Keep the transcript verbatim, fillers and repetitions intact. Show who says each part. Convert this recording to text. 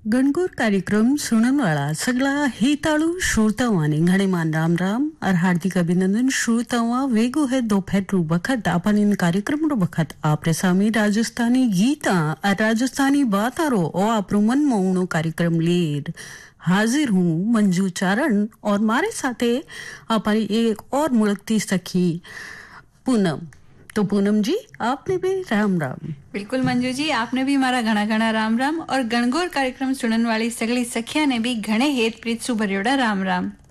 Speaker 1: गणगौर कार्यक्रम सुनने वाला सगळा हिताळू श्रोतावांनी घणेमान राम राम और हार्दिक अभिनंदन। श्रोतावा वेगो है दोपहर रू बखत अपन इन कार्यक्रम रो बखत आपरे सामी राजस्थानी गीता और राजस्थानी बातारो और आपरो मन मोहनो कार्यक्रम लेर हाजिर हूँ मंजू चारण और मारे साथे हमारी एक और मुड़कती सखी पूनम। तो पूनम जी आपने भी राम राम।
Speaker 2: बिल्कुल मंजू जी, आपने भी हमारा घना घना राम राम और गणगौर कार्यक्रम सुनने वाली सगली सखिया ने भी घणे हेत प्रीत सुभर्योड़ा राम राम।